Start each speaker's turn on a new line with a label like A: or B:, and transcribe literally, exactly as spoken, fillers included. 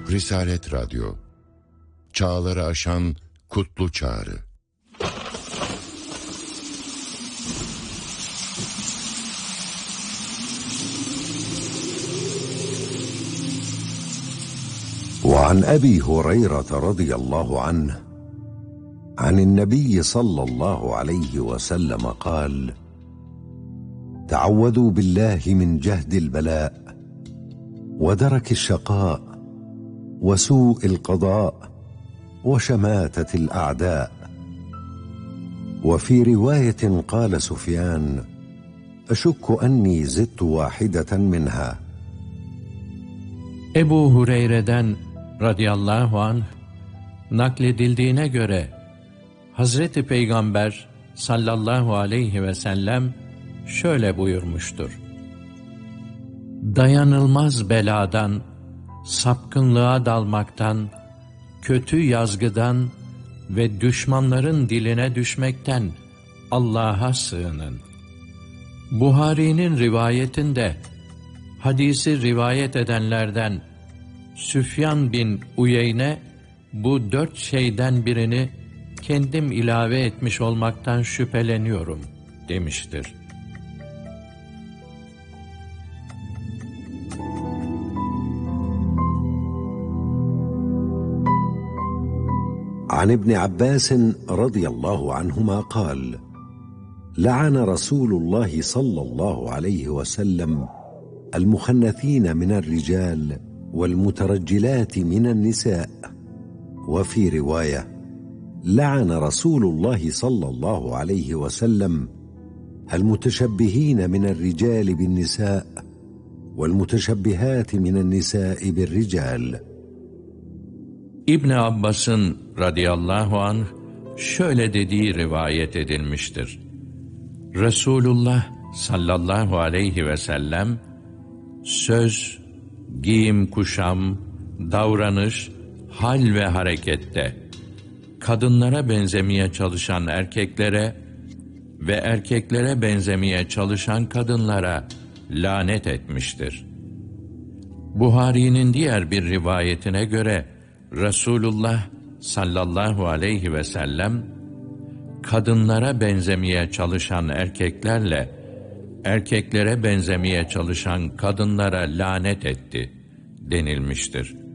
A: Risalet Radyo, çağları aşan kutlu çağrı.
B: وعن أبي هريرة رضي الله عنه عن النبي صلى الله عليه وسلم قال: تعوذوا بالله من جهد البلاء ودرك الشقاء وسوء القضاء وشماتة الأعداء. وفي رواية قال سفيان: أشك أني زدت واحدة منها.
C: Ebu Hureyre'den radıyallahu anh nakledildiğine göre Hazreti Peygamber sallallahu aleyhi ve sellem şöyle buyurmuştur: dayanılmaz beladan, sapkınlığa dalmaktan, kötü yazgıdan ve düşmanların diline düşmekten Allah'a sığının. Buhari'nin rivayetinde hadisi rivayet edenlerden Süfyan bin Uyeyne bu dört şeyden birini kendim ilave etmiş olmaktan şüpheleniyorum demiştir.
B: عن ابن عباس رضي الله عنهما قال: لعن رسول الله صلى الله عليه وسلم المخنثين من الرجال والمترجلات من النساء. وفي رواية: لعن رسول الله صلى الله عليه وسلم المتشبهين من الرجال بالنساء والمتشبهات من النساء بالرجال.
C: İbn Abbas'ın radıyallahu anh şöyle dediği rivayet edilmiştir: Resulullah sallallahu aleyhi ve sellem söz, giyim kuşam, davranış, hal ve harekette kadınlara benzemeye çalışan erkeklere ve erkeklere benzemeye çalışan kadınlara lanet etmiştir. Buhari'nin diğer bir rivayetine göre Resulullah sallallahu aleyhi ve sellem kadınlara benzemeye çalışan erkeklerle erkeklere benzemeye çalışan kadınlara lanet etti denilmiştir.